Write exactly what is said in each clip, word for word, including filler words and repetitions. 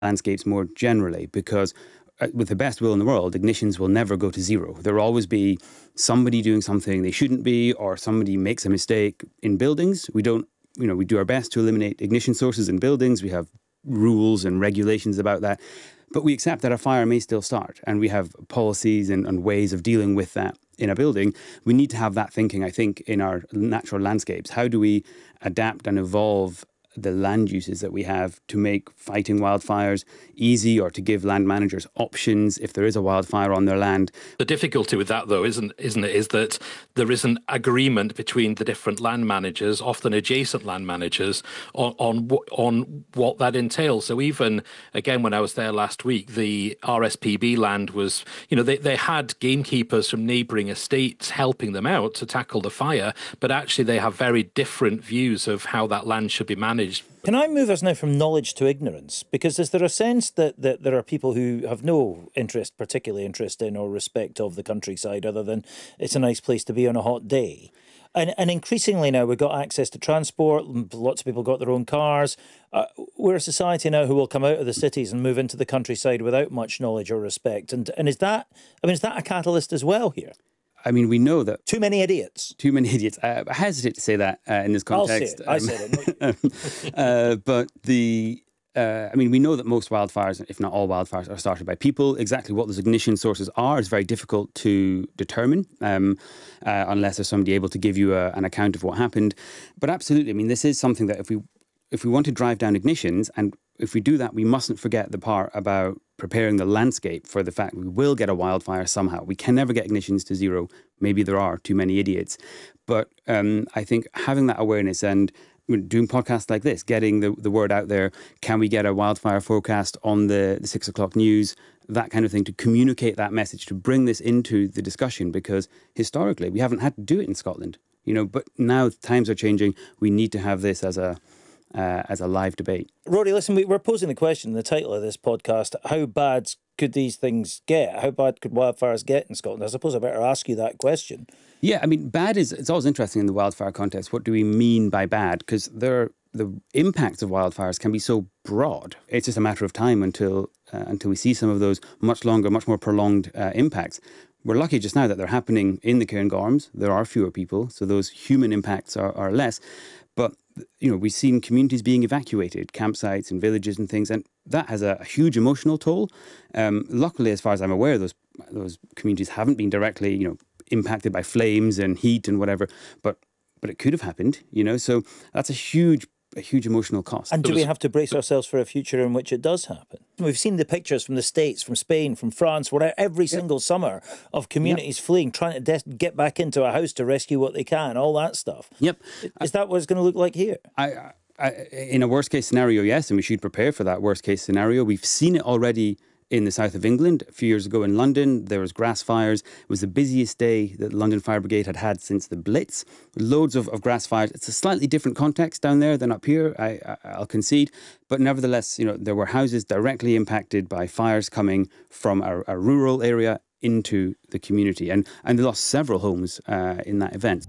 landscapes more generally, because with the best will in the world, ignitions will never go to zero. There will always be somebody doing something they shouldn't be, or somebody makes a mistake in buildings. We don't, you know, we do our best to eliminate ignition sources in buildings. We have rules and regulations about that. But we accept that a fire may still start, and we have policies and, and ways of dealing with that in a building. We need to have that thinking, I think, in our natural landscapes. How do we adapt and evolve the land uses that we have to make fighting wildfires easy, or to give land managers options if there is a wildfire on their land? The difficulty with that, though, isn't isn't it, is that there is an agreement between the different land managers, often adjacent land managers, on on, on what that entails. So even, again, when I was there last week, the R S P B land was, you know, they, they had gamekeepers from neighbouring estates helping them out to tackle the fire, but actually they have very different views of how that land should be managed. Can I move us now from knowledge to ignorance? Because is there a sense that, that there are people who have no interest, particularly interest in or respect of the countryside, other than it's a nice place to be on a hot day? And, and increasingly now we've got access to transport. Lots of people got their own cars. Uh, we're a society now who will come out of the cities and move into the countryside without much knowledge or respect. And and is that, I mean, is that a catalyst as well here? I mean, we know that... Too many idiots. Too many idiots. I, I hesitate to say that uh, in this context. I'll say it. I said it. uh, but the... Uh, I mean, we know that most wildfires, if not all wildfires, are started by people. Exactly what those ignition sources are is very difficult to determine um, uh, unless there's somebody able to give you a, an account of what happened. But absolutely, I mean, this is something that if we if we want to drive down ignitions, and if we do that, we mustn't forget the part about preparing the landscape for the fact we will get a wildfire somehow. We can never get ignitions to zero. Maybe there are too many idiots. But um, I think having that awareness and doing podcasts like this, getting the, the word out there, can we get a wildfire forecast on the, the six o'clock news, that kind of thing, to communicate that message, to bring this into the discussion, because historically we haven't had to do it in Scotland, you know, but now times are changing. We need to have this as a Uh, as a live debate. Rory, listen, we, we're posing the question in the title of this podcast: how bad could these things get? How bad could wildfires get in Scotland? I suppose I better ask you that question. Yeah, I mean, bad is, it's always interesting in the wildfire context. What do we mean by bad? Because there, the impacts of wildfires can be so broad. It's just a matter of time until uh, until we see some of those much longer, much more prolonged uh, impacts. We're lucky just now that they're happening in the Cairngorms. There are fewer people, so those human impacts are, are less. But, you know, we've seen communities being evacuated, campsites and villages and things, and that has a, a huge emotional toll. Um, luckily, as far as I'm aware, those those communities haven't been directly, you know, impacted by flames and heat and whatever, but but it could have happened, you know, so that's a huge a huge emotional cost. And do we have to brace ourselves for a future in which it does happen? We've seen the pictures from the States, from Spain, from France, where every single yep. summer of communities yep. fleeing, trying to de- get back into a house to rescue what they can, all that stuff. Yep. Is that what it's going to look like here? I, I, in a worst case scenario, yes, and we should prepare for that worst case scenario. We've seen it already in the south of England. A few years ago in London, there was grass fires. It was the busiest day that the London Fire Brigade had had since the Blitz. Loads of, of grass fires. It's a slightly different context down there than up here, I, I, I'll concede. But nevertheless, you know, there were houses directly impacted by fires coming from a, a rural area into the community. And, and they lost several homes uh, in that event.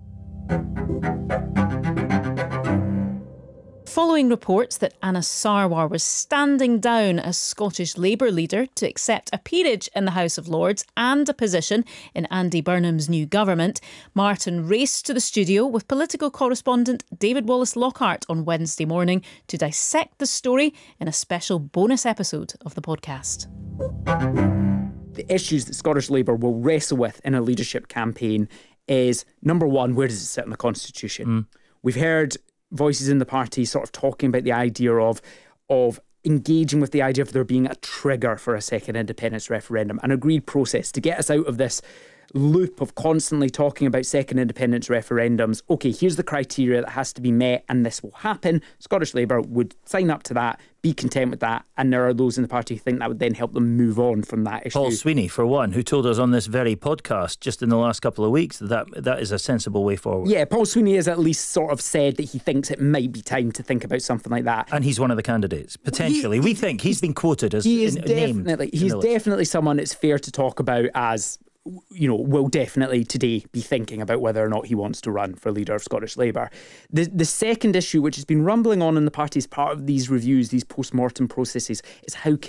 Following reports that Anas Sarwar was standing down as Scottish Labour leader to accept a peerage in the House of Lords and a position in Andy Burnham's new government, Martin raced to the studio with political correspondent David Wallace-Lockhart on Wednesday morning to dissect the story in a special bonus episode of the podcast. The issues that Scottish Labour will wrestle with in a leadership campaign is, number one, where does it sit in the Constitution? Mm. We've heard voices in the party sort of talking about the idea of of engaging with the idea of there being a trigger for a second independence referendum, an agreed process to get us out of this loop of constantly talking about second independence referendums. Okay, here's the criteria that has to be met and this will happen. Scottish Labour would sign up to that, be content with that, and there are those in the party who think that would then help them move on from that issue. Paul Sweeney, for one, who told us on this very podcast just in the last couple of weeks that that is a sensible way forward. Yeah, Paul Sweeney has at least sort of said that he thinks it might be time to think about something like that. And he's one of the candidates, potentially. He, we think he's been quoted as he is in, definitely named. He's definitely someone it's fair to talk about as, you know, will definitely today be thinking about whether or not he wants to run for leader of Scottish Labour. The the second issue, which has been rumbling on in the party as part of these reviews, these post-mortem processes, is how can